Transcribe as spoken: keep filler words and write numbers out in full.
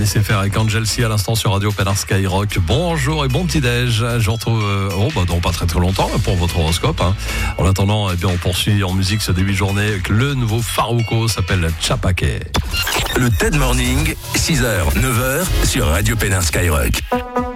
Laissez faire avec Angel C à l'instant sur Radio Pénin Skyrock. Bonjour et bon petit-déj. Je vous retrouve euh, oh, bah, dans pas très très longtemps pour votre horoscope. Hein. En attendant, eh bien, on poursuit en musique ce début de journée avec le nouveau Farruko, s'appelle Chapake. Le T E D Morning, six heures, neuf heures sur Radio Pénin Skyrock.